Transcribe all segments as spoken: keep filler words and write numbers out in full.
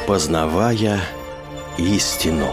Познавая истину.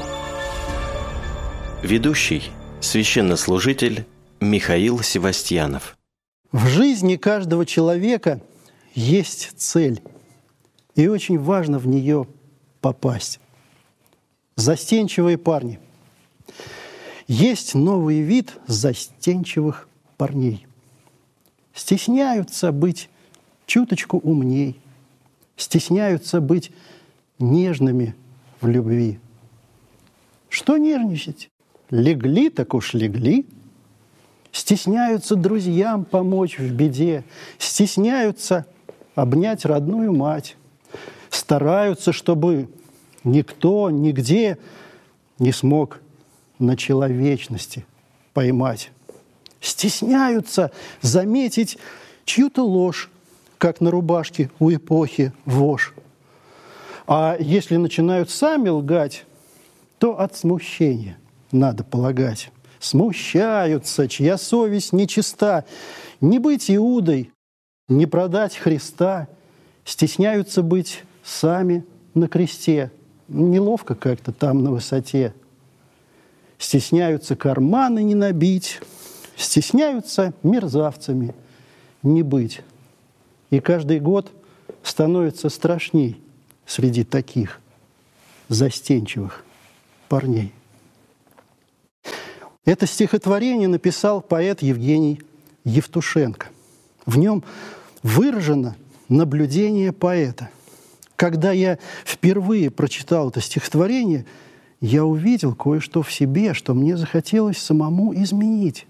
Ведущий – священнослужитель Михаил Севастьянов. В жизни каждого человека есть цель, и очень важно в нее попасть. Застенчивые парни. Есть новый вид застенчивых парней. Стесняются быть чуточку умней, стесняются быть нежными в любви. Что нежничать? Легли, так уж легли. Стесняются друзьям помочь в беде, стесняются обнять родную мать, стараются, чтобы никто, нигде не смог на человечности поймать. Стесняются заметить чью-то ложь, как на рубашке у эпохи вошь. А если начинают сами лгать, то от смущения, надо полагать. Смущаются, чья совесть нечиста. Не быть Иудой, не продать Христа. Стесняются быть сами на кресте. Неловко как-то там на высоте. Стесняются карманы не набить. Стесняются мерзавцами не быть. И каждый год становится страшней среди таких застенчивых парней. Это стихотворение написал поэт Евгений Евтушенко. В нем выражено наблюдение поэта. Когда я впервые прочитал это стихотворение, я увидел кое-что в себе, что мне захотелось самому изменить.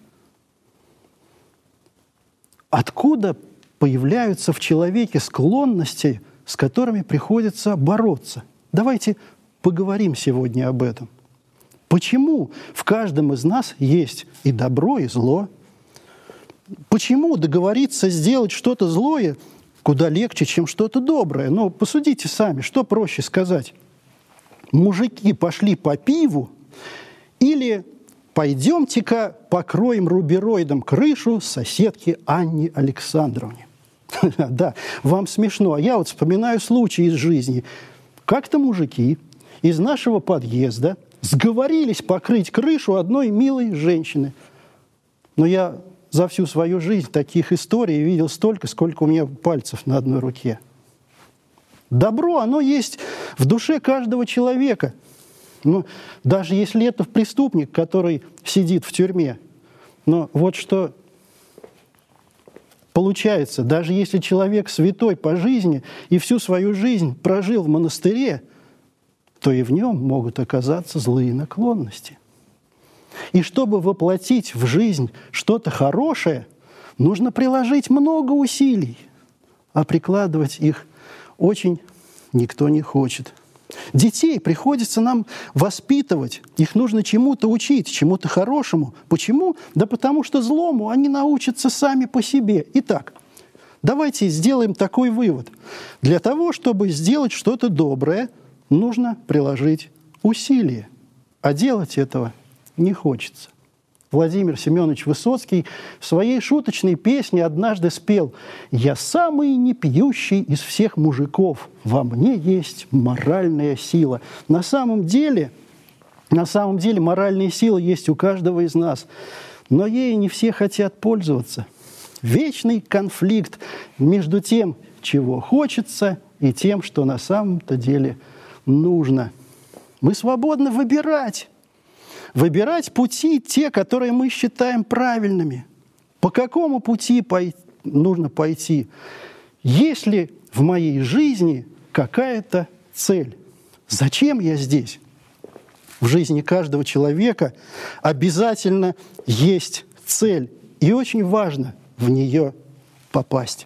Откуда появляются в человеке склонности, с которыми приходится бороться? Давайте поговорим сегодня об этом. Почему в каждом из нас есть и добро, и зло? Почему договориться сделать что-то злое куда легче, чем что-то доброе? Ну, посудите сами, что проще сказать? Мужики пошли по пиву или пойдемте-ка покроем рубероидом крышу соседки Анне Александровне? Да, вам смешно. А я вот вспоминаю случай из жизни. Как-то мужики из нашего подъезда сговорились покрыть крышу одной милой женщины. Но я за всю свою жизнь таких историй видел столько, сколько у меня пальцев на одной руке. Добро, оно есть в душе каждого человека. Ну, даже если это преступник, который сидит в тюрьме. Но вот что получается, даже если человек святой по жизни и всю свою жизнь прожил в монастыре, то и в нем могут оказаться злые наклонности. И чтобы воплотить в жизнь что-то хорошее, нужно приложить много усилий, а прикладывать их очень никто не хочет. Детей приходится нам воспитывать, их нужно чему-то учить, чему-то хорошему. Почему? Да потому что злому они научатся сами по себе. Итак, давайте сделаем такой вывод. Для того, чтобы сделать что-то доброе, нужно приложить усилия, а делать этого не хочется. Владимир Семенович Высоцкий в своей шуточной песне однажды спел: «Я самый непьющий из всех мужиков, во мне есть моральная сила». На самом деле, на самом деле моральная сила есть у каждого из нас, но ею не все хотят пользоваться. Вечный конфликт между тем, чего хочется, и тем, что на самом-то деле нужно. Мы свободны выбирать. Выбирать пути, те, которые мы считаем правильными. По какому пути пой- нужно пойти? Есть ли в моей жизни какая-то цель? Зачем я здесь? В жизни каждого человека обязательно есть цель. И очень важно в нее попасть.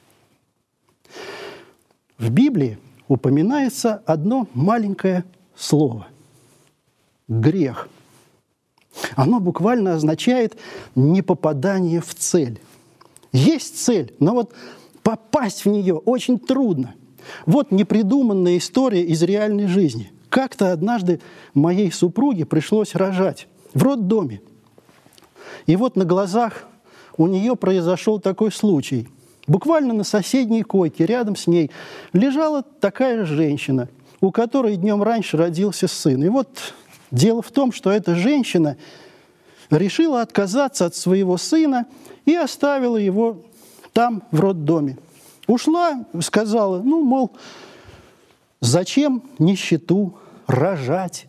В Библии упоминается одно маленькое слово – грех. Оно буквально означает непопадание в цель. Есть цель, но вот попасть в нее очень трудно. Вот непридуманная история из реальной жизни. Как-то однажды моей супруге пришлось рожать в роддоме. И вот на глазах у нее произошел такой случай. Буквально на соседней койке рядом с ней лежала такая женщина. у которой днем раньше родился сын. И вот дело в том, что эта женщина решила отказаться от своего сына и оставила его там, в роддоме. Ушла, сказала, ну, мол, зачем нищету рожать?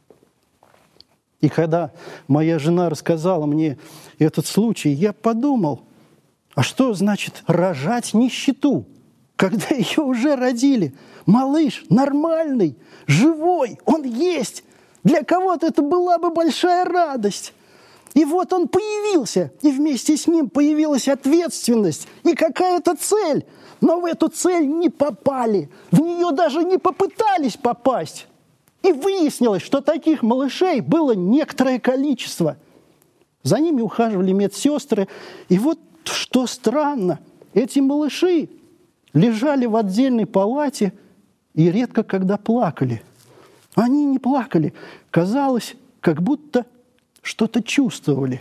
И когда моя жена рассказала мне этот случай, я подумал, а что значит рожать нищету, когда ее уже родили? Малыш нормальный, живой, он есть. Для кого-то это была бы большая радость. И вот он появился, и вместе с ним появилась ответственность и какая-то цель. Но в эту цель не попали, в нее даже не попытались попасть. И выяснилось, что таких малышей было некоторое количество. За ними ухаживали медсестры. И вот что странно, эти малыши лежали в отдельной палате и редко когда плакали. Они не плакали. Казалось, как будто что-то чувствовали.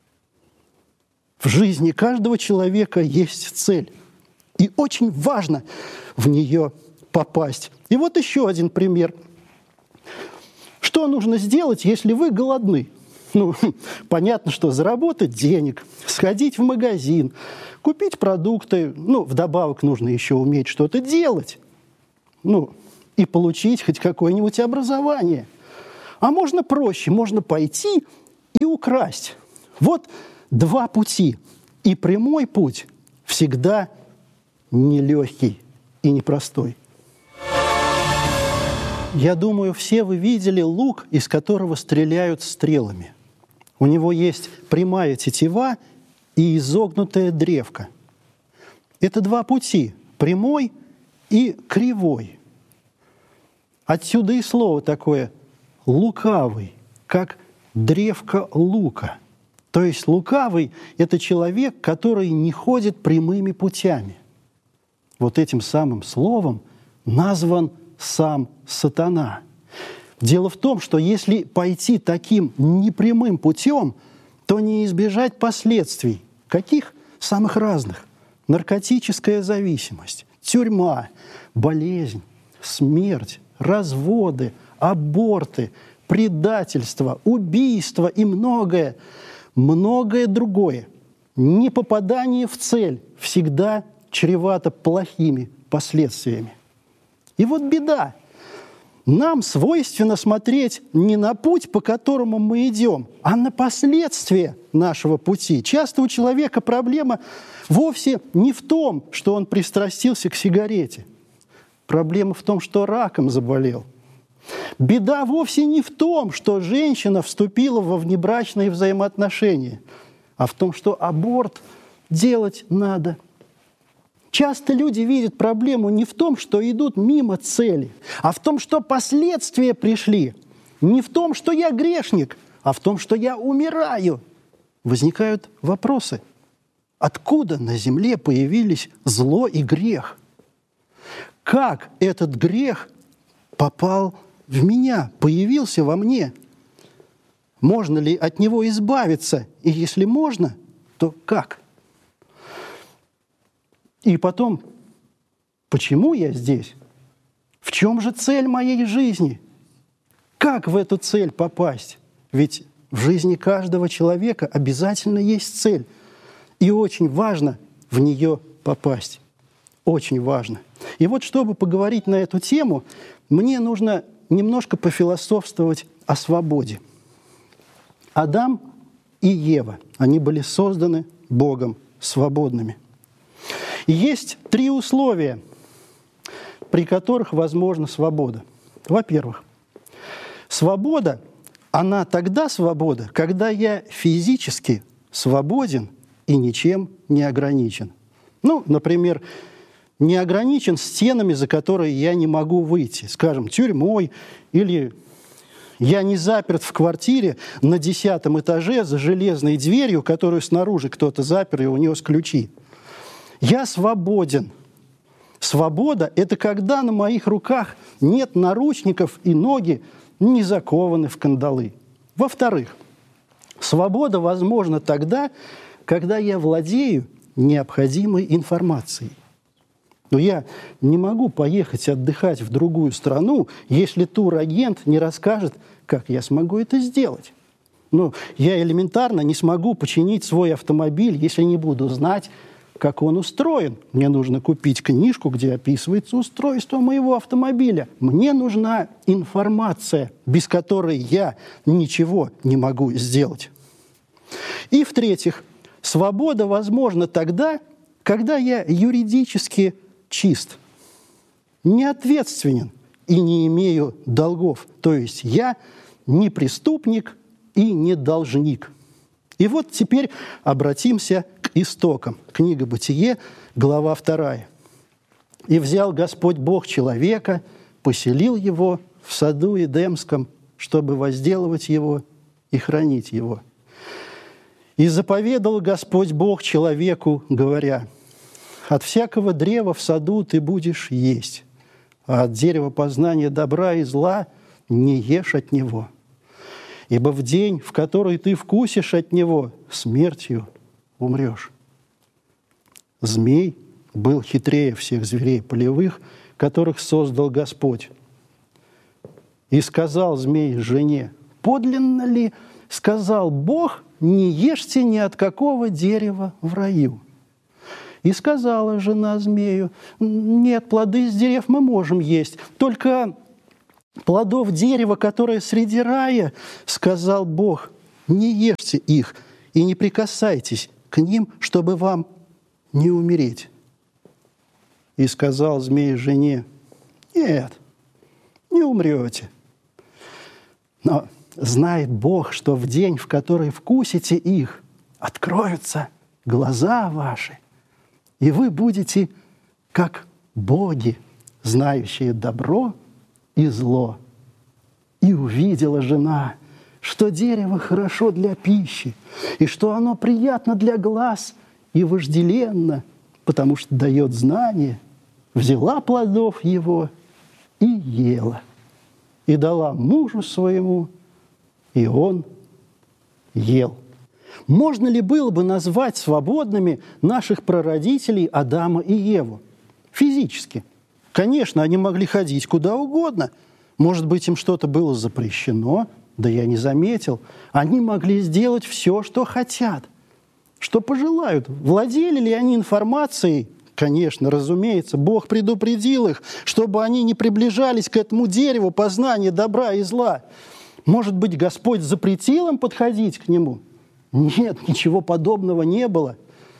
В жизни каждого человека есть цель. И очень важно в нее попасть. И вот еще один пример. Что нужно сделать, если вы голодны? Ну, понятно, что заработать денег, сходить в магазин, купить продукты. Ну, вдобавок нужно еще уметь что-то делать. Ну, и получить хоть какое-нибудь образование. А можно проще, можно пойти и украсть. Вот два пути. И прямой путь всегда нелегкий и непростой. Я думаю, все вы видели лук, из которого стреляют стрелами. У него есть прямая тетива и изогнутая древко. Это два пути – прямой и кривой. Отсюда и слово такое «лукавый», как древко лука. То есть лукавый – это человек, который не ходит прямыми путями. Вот этим самым словом назван сам сатана. Дело в том, что если пойти таким непрямым путем, то не избежать последствий. Каких? Самых разных. Наркотическая зависимость, тюрьма, болезнь, смерть, разводы, аборты, предательство, убийство и многое, многое другое. Непопадание в цель всегда чревато плохими последствиями. И вот беда. Нам свойственно смотреть не на путь, по которому мы идем, а на последствия нашего пути. Часто у человека проблема вовсе не в том, что он пристрастился к сигарете. Проблема в том, что раком заболел. Беда вовсе не в том, что женщина вступила во внебрачные взаимоотношения, а в том, что аборт делать надо. Часто люди видят проблему не в том, что идут мимо цели, а в том, что последствия пришли. Не в том, что я грешник, а в том, что я умираю. Возникают вопросы. Откуда на земле появились зло и грех? Как этот грех попал в меня, появился во мне? Можно ли от него избавиться? И если можно, то как? И потом, почему я здесь? В чем же цель моей жизни? Как в эту цель попасть? Ведь в жизни каждого человека обязательно есть цель. И очень важно в нее попасть. Очень важно. И вот, чтобы поговорить на эту тему, мне нужно немножко пофилософствовать о свободе. Адам и Ева, они были созданы Богом свободными. И есть три условия, при которых возможна свобода. Во-первых, свобода, она тогда свобода, когда я физически свободен и ничем не ограничен. Ну, например, не ограничен стенами, за которые я не могу выйти, скажем, тюрьмой, или я не заперт в квартире на десятом этаже за железной дверью, которую снаружи кто-то запер и унес ключи. Я свободен. Свобода – это когда на моих руках нет наручников и ноги не закованы в кандалы. Во-вторых, свобода возможна тогда, когда я владею необходимой информацией. Но я не могу поехать отдыхать в другую страну, если турагент не расскажет, как я смогу это сделать. Ну, я элементарно не смогу починить свой автомобиль, если не буду знать, как он устроен. Мне нужно купить книжку, где описывается устройство моего автомобиля. Мне нужна информация, без которой я ничего не могу сделать. И, в-третьих, свобода возможна тогда, когда я юридически чист, не ответственен и не имею долгов. То есть я не преступник и не должник. И вот теперь обратимся к истокам. Книга «Бытие», глава вторая. «И взял Господь Бог человека, поселил его в саду Эдемском, чтобы возделывать его и хранить его. И заповедал Господь Бог человеку, говоря: от всякого древа в саду ты будешь есть, а от дерева познания добра и зла не ешь от него. Ибо в день, в который ты вкусишь от него, смертью умрешь». Змей был хитрее всех зверей полевых, которых создал Господь. И сказал змей жене: подлинно ли, сказал Бог, не ешьте ни от какого дерева в раю? И сказала жена змею: нет, плоды с дерев мы можем есть, только плодов дерева, которое среди рая, сказал Бог, не ешьте их и не прикасайтесь к ним, чтобы вам не умереть. И сказал змей жене: нет, не умрете. Но знает Бог, что в день, в который вкусите их, откроются глаза ваши, и вы будете как боги, знающие добро и зло. И увидела жена, что дерево хорошо для пищи, и что оно приятно для глаз и вожделенно, потому что дает знание, взяла плодов его и ела, и дала мужу своему, и он ел. Можно ли было бы назвать свободными наших прародителей Адама и Еву? Физически. Конечно, они могли ходить куда угодно. Может быть, им что-то было запрещено, да я не заметил. Они могли сделать все, что хотят, что пожелают. Владели ли они информацией? Конечно, разумеется. Бог предупредил их, чтобы они не приближались к этому дереву познания добра и зла. Может быть, Господь запретил им подходить к нему? Нет, ничего подобного не было.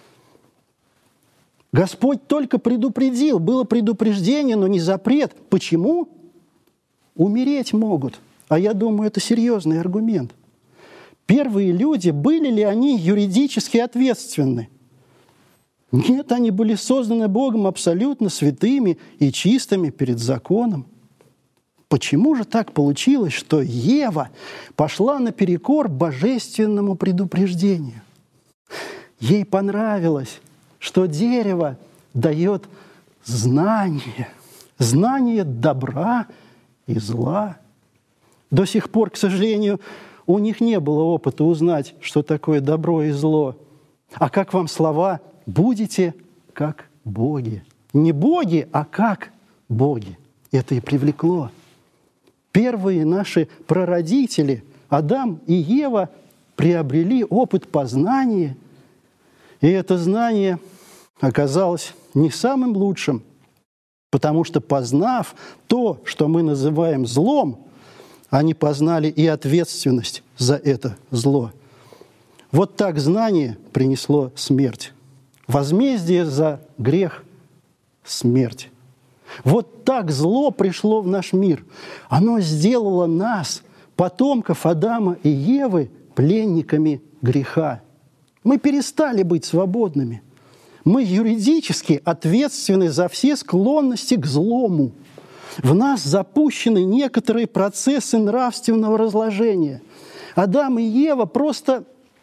Господь только предупредил. Было предупреждение, но не запрет. Почему? Умереть могут. А я думаю, это серьезный аргумент. Первые люди, были ли они юридически ответственны? Нет, они были созданы Богом абсолютно святыми и чистыми перед законом. Почему же так получилось, что Ева пошла наперекор божественному предупреждению? Ей понравилось, что дерево дает знание, знание добра и зла. До сих пор, к сожалению, у них не было опыта узнать, что такое добро и зло. А как вам слова «будете как боги»? Не боги, а как боги. Это и привлекло. Первые наши прародители, Адам и Ева, приобрели опыт познания, и это знание оказалось не самым лучшим, потому что, познав то, что мы называем злом, они познали и ответственность за это зло. Вот так знание принесло смерть. Возмездие за грех – смерть. Вот так зло пришло в наш мир. Оно сделало нас, потомков Адама и Евы, пленниками греха. Мы перестали быть свободными. Мы юридически ответственны за все склонности к злому. В нас запущены некоторые процессы нравственного разложения. Адам и Ева просто,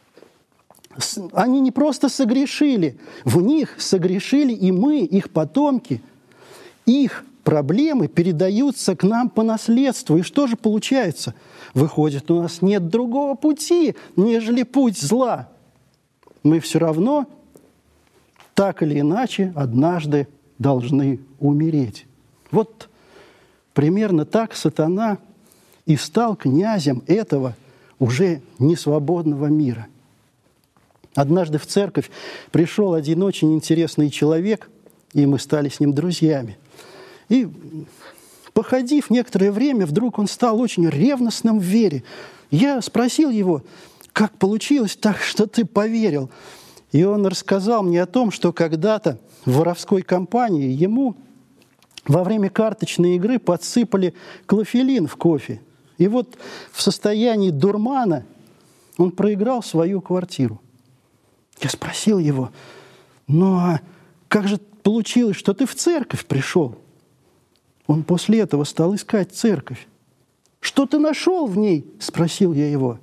они не просто согрешили, в них согрешили и мы, их потомки. Их проблемы передаются к нам по наследству. И что же получается? Выходит, у нас нет другого пути, нежели путь зла. Мы все равно, так или иначе, однажды должны умереть. Вот примерно так сатана и стал князем этого уже несвободного мира. Однажды в церковь пришел один очень интересный человек, и мы стали с ним друзьями. И, походив некоторое время, вдруг он стал очень ревностным в вере. Я спросил его: как получилось так, что ты поверил? И он рассказал мне о том, что когда-то в воровской компании ему во время карточной игры подсыпали клофелин в кофе. И вот в состоянии дурмана он проиграл свою квартиру. Я спросил его: ну а как же получилось, что ты в церковь пришел? Он после этого стал искать церковь. Что ты нашел в ней? Спросил я его.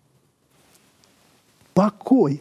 Покой.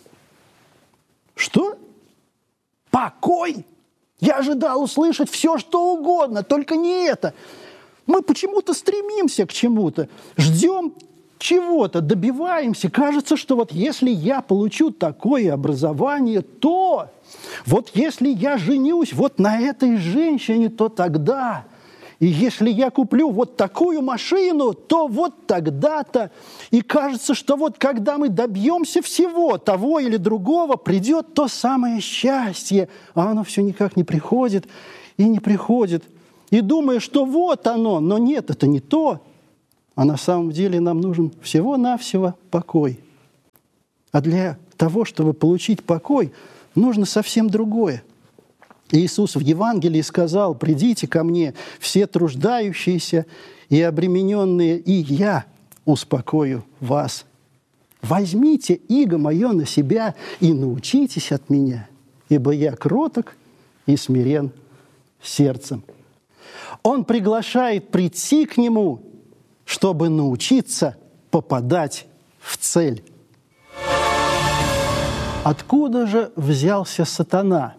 Что? Покой? Я ожидал услышать все, что угодно, только не это. Мы почему-то стремимся к чему-то, ждем чего-то, добиваемся. Кажется, что вот если я получу такое образование, то вот если я женюсь вот на этой женщине, то тогда... И если я куплю вот такую машину, то вот тогда-то. И кажется, что вот когда мы добьемся всего того или другого, придет то самое счастье. А оно все никак не приходит и не приходит. И думая, что вот оно, но нет, это не то. А на самом деле нам нужен всего-навсего покой. А для того, чтобы получить покой, нужно совсем другое. Иисус в Евангелии сказал: «Придите ко мне, все труждающиеся и обремененные, и я успокою вас. Возьмите иго мое на себя и научитесь от меня, ибо я кроток и смирен сердцем». Он приглашает прийти к Нему, чтобы научиться попадать в цель. Откуда же взялся сатана?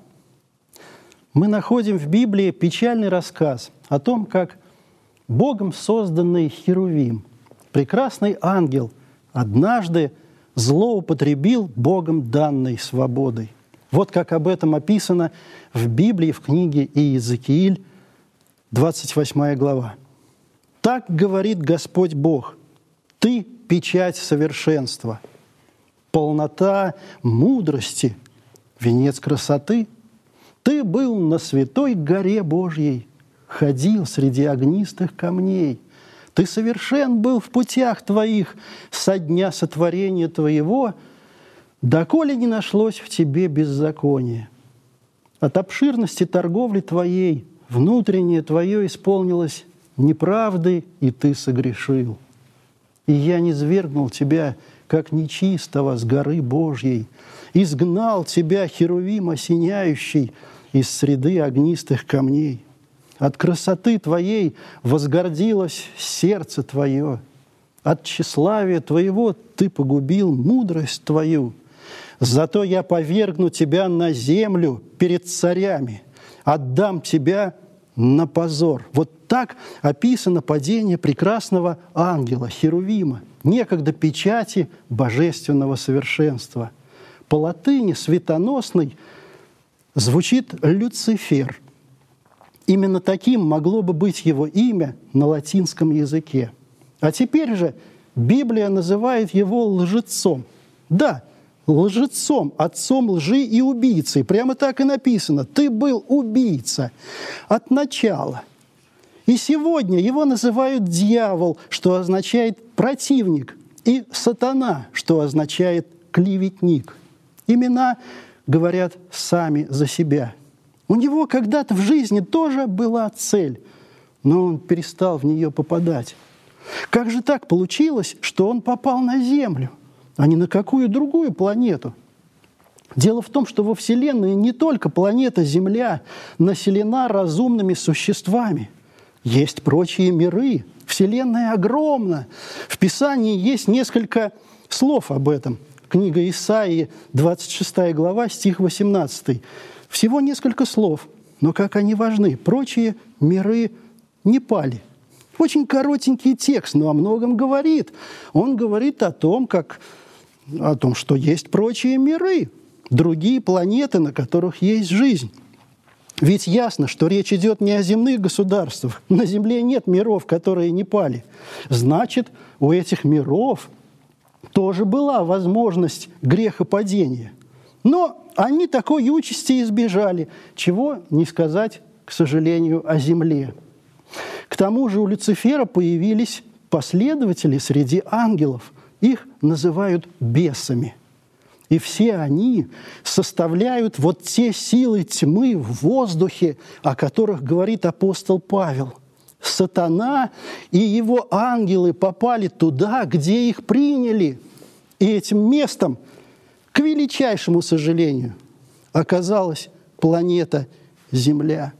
Мы находим в Библии печальный рассказ о том, как Богом созданный Херувим, прекрасный ангел, однажды злоупотребил Богом данной свободой. Вот как об этом описано в Библии, в книге Иезекииль, двадцать восьмая глава. «Так говорит Господь Бог: ты – печать совершенства, полнота мудрости, венец красоты. Ты был на святой горе Божьей, ходил среди огнистых камней. Ты совершен был в путях твоих со дня сотворения твоего, доколе не нашлось в тебе беззакония. От обширности торговли твоей внутреннее твое исполнилось неправды, и ты согрешил. И я низвергнул тебя, как нечистого, с горы Божьей, изгнал тебя, Херувим осеняющий, из среды огнистых камней. От красоты твоей возгордилось сердце твое, от тщеславия твоего ты погубил мудрость твою. Зато я повергну тебя на землю перед царями, отдам тебя на позор». Вот так описано падение прекрасного ангела Херувима, некогда печати божественного совершенства. По латыни светоносный звучит Люцифер. Именно таким могло бы быть его имя на латинском языке. А теперь же Библия называет его лжецом. Да, лжецом, отцом лжи и убийцей. Прямо так и написано. Ты был убийца от начала. И сегодня его называют дьявол, что означает противник, и сатана, что означает клеветник. Имена говорят сами за себя. У него когда-то в жизни тоже была цель, но он перестал в нее попадать. Как же так получилось, что он попал на Землю, а не на какую другую планету? Дело в том, что во Вселенной не только планета Земля населена разумными существами. Есть прочие миры. Вселенная огромна. В Писании есть несколько слов об этом. Книга Исаии, двадцать шестая глава, стих восемнадцатый. Всего несколько слов, но как они важны. Прочие миры не пали. Очень коротенький текст, но о многом говорит. Он говорит о том, как, о том, что есть прочие миры, другие планеты, на которых есть жизнь. Ведь ясно, что речь идет не о земных государствах. На земле нет миров, которые не пали. Значит, у этих миров тоже была возможность грехопадения. Но они такой участи избежали, чего не сказать, к сожалению, о земле. К тому же у Люцифера появились последователи среди ангелов. Их называют бесами. И все они составляют вот те силы тьмы в воздухе, о которых говорит апостол Павел. Сатана и его ангелы попали туда, где их приняли. И этим местом, к величайшему сожалению, оказалась планета Земля.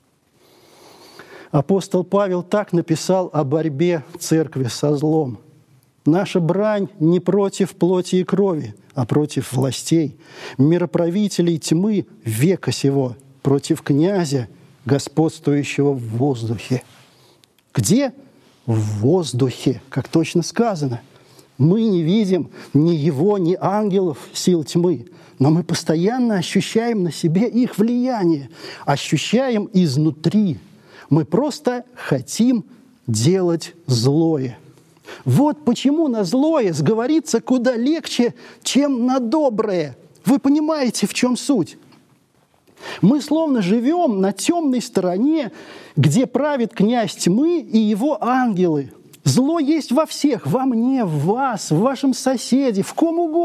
Апостол Павел так написал о борьбе церкви со злом. «Наша брань не против плоти и крови, а против властей, мироправителей тьмы века сего, против князя, господствующего в воздухе». Где? В воздухе, как точно сказано. Мы не видим ни его, ни ангелов сил тьмы, но мы постоянно ощущаем на себе их влияние, ощущаем изнутри. Мы просто хотим делать злое. Вот почему на злое сговориться куда легче, чем на доброе. Вы понимаете, в чем суть? Мы словно живем на темной стороне, где правит князь тьмы и его ангелы. Зло есть во всех, во мне, в вас, в вашем соседе, в ком угодно.